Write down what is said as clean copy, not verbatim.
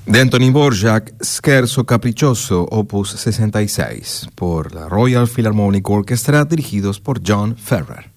De Anthony Dvorak, Scherzo Capriccioso, opus 66, por la Royal Philharmonic Orchestra, dirigidos por John Ferrer.